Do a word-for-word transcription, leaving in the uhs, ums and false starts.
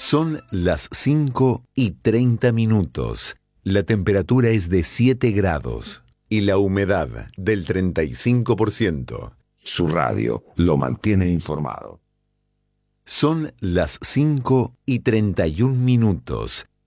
Son las cinco y treinta minutos. La temperatura es de siete grados y la humedad del treinta y cinco por ciento. Su radio lo mantiene informado. Son las cinco y treinta y un minutos.